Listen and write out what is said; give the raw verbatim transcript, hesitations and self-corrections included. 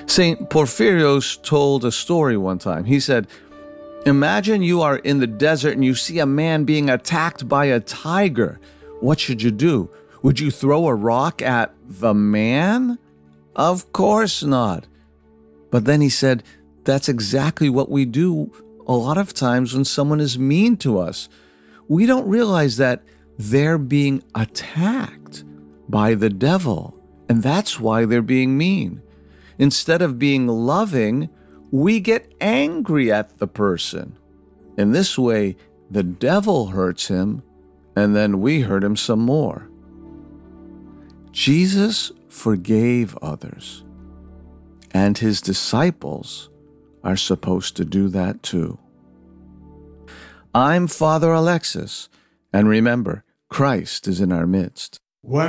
Saint Porphyrios told a story one time. He said, imagine you are in the desert and you see a man being attacked by a tiger. What should you do? Would you throw a rock at the man? Of course not. But then he said, that's exactly what we do a lot of times when someone is mean to us. We don't realize that they're being attacked by the devil, and that's why they're being mean. Instead of being loving, we get angry at the person. In this way, the devil hurts him, and then we hurt him some more. Jesus forgave others, and his disciples are supposed to do that too. I'm Father Alexis, and remember, Christ is in our midst. When